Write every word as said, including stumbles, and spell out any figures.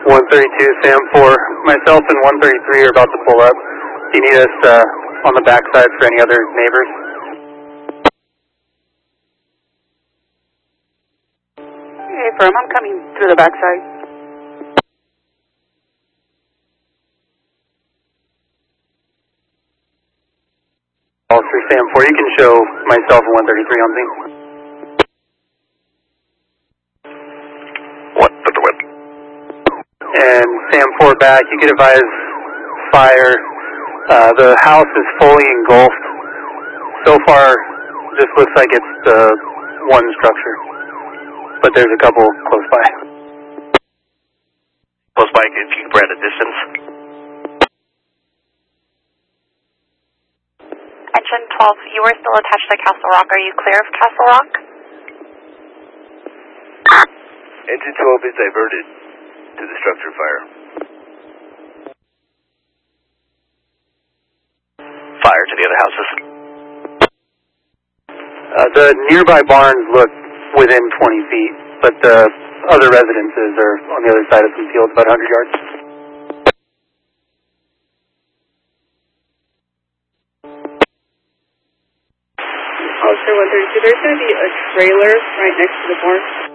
one thirty-two, Sam four. Myself and one thirty-three are about to pull up. Do you need us uh, on the backside for any other neighbors? Hey, firm, I'm coming through the backside. All three, Sam four. You can show myself and one thirty-three on scene. What? Put the whip. And Sam four back. You can advise fire. Uh, the house is fully engulfed. So far, this looks like it's the one structure, but there's a couple close by. Close by, if you can at a distance. Engine twelve, you are still attached to Castle Rock. Are you clear of Castle Rock? Engine twelve is diverted to the structure fire. Fire to the other houses. Uh, the nearby barns look within twenty feet, but the other residences are on the other side of some fields, about one hundred yards. Officer one thirty-two, there's going to be a trailer right next to the barn.